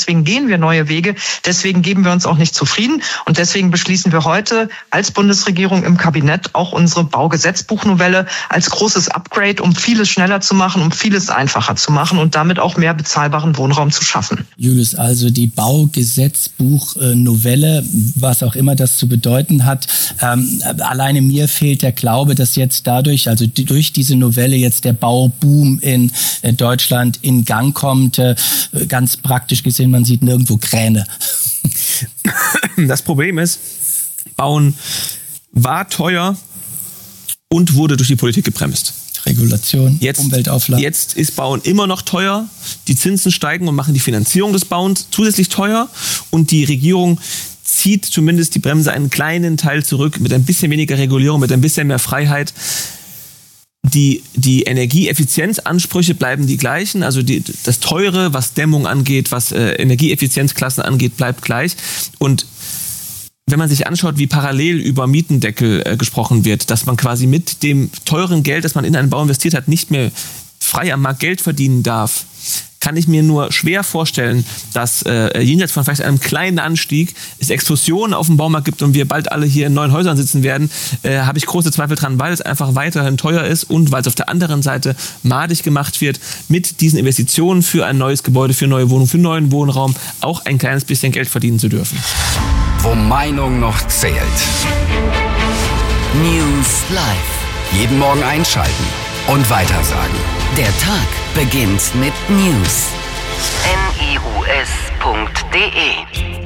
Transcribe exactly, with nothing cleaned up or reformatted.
deswegen gehen wir neue Wege, deswegen geben wir uns auch nicht zufrieden und deswegen beschließen wir heute als Bundesregierung im Kabinett auch unsere Baugesetzbuchnovelle als großes Upgrade, um vieles schneller zu machen, um vieles einfacher zu machen und damit auch mehr bezahlbaren Wohnraum zu schaffen. Julius, also die Baugesetzbuchnovelle, was auch immer das zu bedeuten hat, ähm, alleine mir fehlt der Glaube, dass jetzt dadurch, also durch diese Novelle jetzt der Bauboom in Deutschland in Gang kommt. Ganz praktisch gesehen, man sieht nirgendwo Kräne. Das Problem ist, Bauen war teuer und wurde durch die Politik gebremst. Regulation, jetzt, Umweltauflagen. Jetzt ist Bauen immer noch teuer. Die Zinsen steigen und machen die Finanzierung des Bauens zusätzlich teuer. Und die Regierung zieht zumindest die Bremse einen kleinen Teil zurück mit ein bisschen weniger Regulierung, mit ein bisschen mehr Freiheit. Die, die Energieeffizienzansprüche bleiben die gleichen, also die, das Teure, was Dämmung angeht, was äh, Energieeffizienzklassen angeht, bleibt gleich. Und wenn man sich anschaut, wie parallel über Mietendeckel äh, gesprochen wird, dass man quasi mit dem teuren Geld, das man in einen Bau investiert hat, nicht mehr frei am Markt Geld verdienen darf, kann ich mir nur schwer vorstellen, dass äh, jenseits von vielleicht einem kleinen Anstieg es Explosionen auf dem Baumarkt gibt und wir bald alle hier in neuen Häusern sitzen werden, äh, habe ich große Zweifel dran, weil es einfach weiterhin teuer ist und weil es auf der anderen Seite madig gemacht wird, mit diesen Investitionen für ein neues Gebäude, für neue Wohnungen, für neuen Wohnraum auch ein kleines bisschen Geld verdienen zu dürfen. Wo Meinung noch zählt. News Live. Jeden Morgen einschalten und weitersagen. Der Tag beginnt mit News. N I U S punkt D E